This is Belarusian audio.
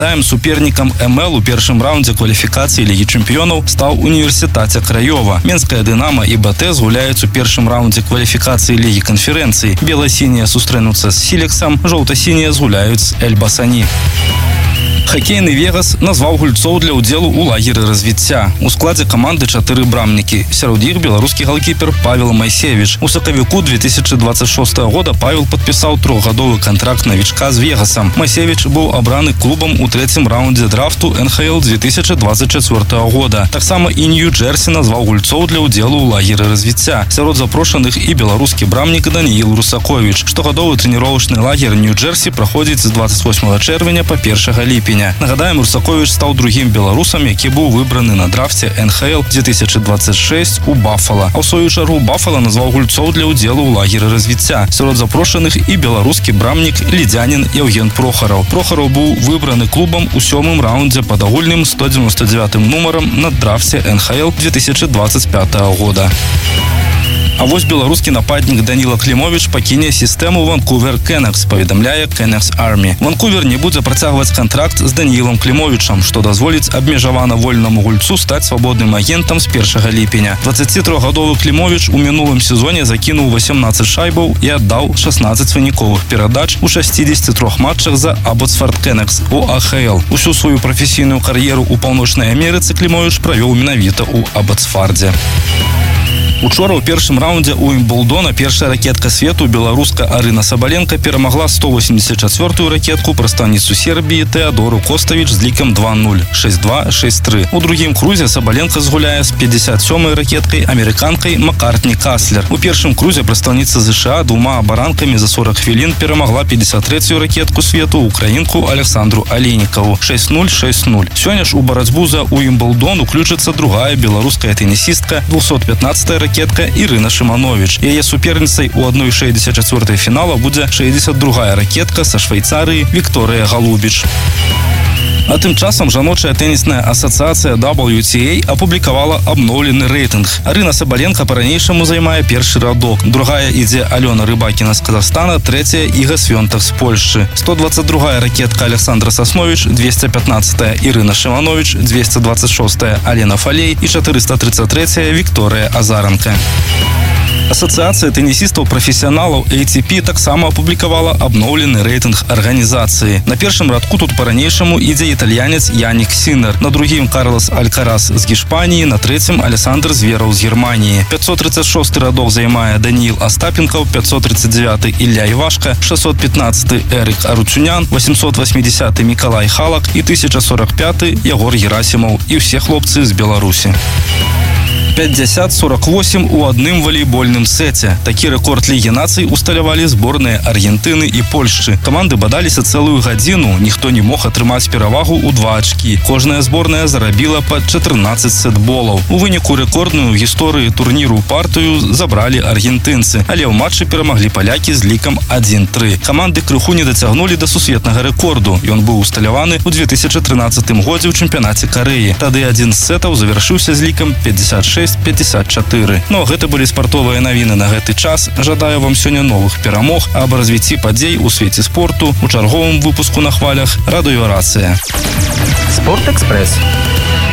Супернікам МЛ у першым раўндзе кваліфікацыі Лігі чэмпіёнаў стаў універсітація Краёва. Менская Дынамо і БТ згуляюць у першым раўндзе кваліфікацыі Лігі канферэнцыі. Бела-сінія сустрэнуцца з Сілексам, жоўта-сінія згуляюць з Эльбасані. Хакейны Вегас назваў гульцоў для ўдзелу ў лагеры развіцця. У складзе каманды 4 брамнікі. Сярод іх беларускі галкіпер Павел Майсевіч. У сакавіку 2026 года Павел падпісаў 3-гадовы кантракт навічка з Вегасам. Майсевіч быў абраны клубам у трэцім раўндзе драфту НХЛ 2024 года. Таксама і Нью-Джерсі назваў гульцоў для ўдзелу ў лагеры развіцця. Сярод запрошаных і беларускі брамнік Даніил Русаковіч. Штогадовы трэніровачны лагер Нью-Джерсі праходзіць з 28 чэрвеня па 1 ліпеня. Нагадаем, Русаковіч стаў другім беларусам, які быў выбраны на драфце НХЛ 2026 у Баффала. А ў сваю чаргу Баффала назваў гульцоў для ўдзелу ў лагеры развіцця. Сярод запрошаных і беларускі брамнік лідзянін Евген Прохараў. Прохараў быў выбраны клубам у 7-м раўндзе пад агульным 199 нумарам на драфце НХЛ 2025 года. А вось беларускі нападнік Даніла Клімовіч пакіне сістэму Ванкувер Кеннекс, паведамляе Кеннекс Армі. Ванкувер не будзе працягваць кантракт з Даніілам Клімовічам, што дазволіць абмежавана вольнаму гульцу стаць свабодным агентам з 1 ліпеня. 23-гадовы Клімовіч у мінулым сезоне закінуў 18 шайбаў і аддаў 16 выніковых перадач у 63 матчах за Абботсфорд Кеннекс у АХЛ. Усю сваю прафесійную кар'еру ў Паўночнай Амерыцы Клімовіч правёў менавіта ў Абботсфордзе. Учора ў першым раўндзе у Імблдона першая ракетка свету беларуска Арына Сабаленка перамагла 184-ю ракетку прадстаўніцу Сербіі Теадору Коставіч з лікам 2-0, 6-2, 6-3. У другім крузе Сабаленка згуляе з 57-й ракеткай амерыканкай Маккартні Каслер. У першым крузе прадстаўніца ЗША двума абаранкамі за 40 хвілін перамагла 53-ю ракетку свету украінку Александру Алейнікаву 6-0, 6-0. Сёння ж у барацьбу за Уімблдон уключыцца другая беларуская тенісістка 215-я ракетка Ірына Шыманович. Яе суперніцай у 1/64 фінала будзе 62-я ракетка са Швейцарыі Вікторыя Галубіч. А тым часам жаночая тэнісная асацыяцыя WTA апублікавала абноўлены рэйтынг. Арына Сабаленка па-ранейшаму займае першы радок. Другая ідзе Алёна Рыбакіна з Казахстана, трэцяя Іга Свёнтах з Польшчы. 122-я ракетка Александра Сасновіч, 215-я Ірына Шыманович, 226-я Алена Фалей і 433-я Вікторыя Азаранка. Асацыяцыя тэнісістаў-прафесіяналаў ATP таксама апублікавала абноўлены рэйтынг арганізацыі. На першым радку тут па-ранейшаму ідзе італьянец Янік Сінер, на другім Карлос Алькарас з Гішпаніі, на трэцім Александр Звераў з Германіі. 536 радок займае Даніил Астапенкаў, 539 Ілля Івашка, 615 Эрік Аруцюнян, 880 Мікалай Халак і 1045 Ягор Герасімаў. І ўсе хлопцы з Беларусі. 50-48 у адным валейбольным сеце. Такі рэкорд Лігі нацый усталявалі зборныя Аргентыны і Польшчы. Каманды бадаліся цэлую гадзіну, ніхто не мог атрымаць перавагу ў 2 ачкі. Кожная зборная зарабіла па 14 сетболаў. У выніку рэкордную ў гісторыі турніру партыю забралі аргентынцы, але ў матчы перамаглі палякі з лікам 1-3. Каманды крыху не дацягнулі да сусветнага рэкорду. Ён быў усталяваны ў 2013 годзе ў чэмпіянаце Карэі. Тады адзін з сетаў завяршыўся з лікам 56-54. Ну, гэта былі спартовыя навіны на гэты час. Жадаю вам сёння новых перамог, аб развіцці падзей у свеце спорту у чарговым выпуску на хвалях Радыёрацыя. Спорт-экспрэс.